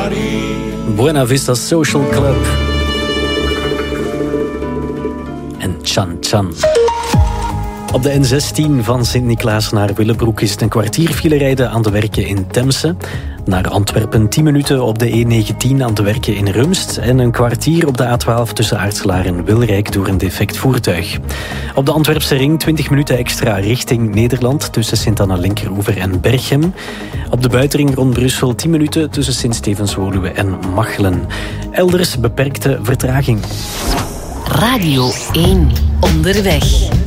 Buena Vista Social Club. En Chan Chan. Op de N16 van Sint-Niklaas naar Willebroek is het een kwartier file rijden aan de werken in Temse. Naar Antwerpen 10 minuten op de E19 aan de werken in Rumst. En een kwartier op de A12 tussen Aartselaar en Wilrijk door een defect voertuig. Op de Antwerpse ring 20 minuten extra richting Nederland tussen Sint-Anna-Linkeroever en Berchem. Op de buitenring rond Brussel 10 minuten tussen Sint-Stevens-Woluwe en Machelen. Elders beperkte vertraging. Radio 1 onderweg.